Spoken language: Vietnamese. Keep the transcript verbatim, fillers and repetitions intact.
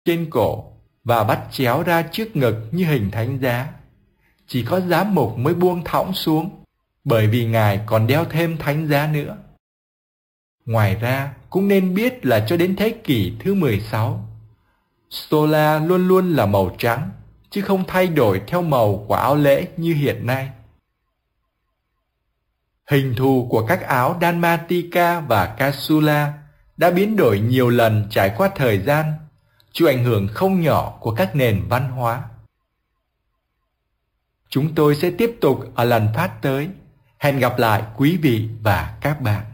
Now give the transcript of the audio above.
trên cổ và bắt chéo ra trước ngực như hình thánh giá. Chỉ có giám mục mới buông thõng xuống, bởi vì Ngài còn đeo thêm thánh giá nữa. Ngoài ra, cũng nên biết là cho đến thế kỷ thứ mười sáu, stola luôn luôn là màu trắng, chứ không thay đổi theo màu của áo lễ như hiện nay. Hình thù của các áo dalmatica và casula đã biến đổi nhiều lần trải qua thời gian, chịu ảnh hưởng không nhỏ của các nền văn hóa. Chúng tôi sẽ tiếp tục ở lần phát tới. Hẹn gặp lại quý vị và các bạn.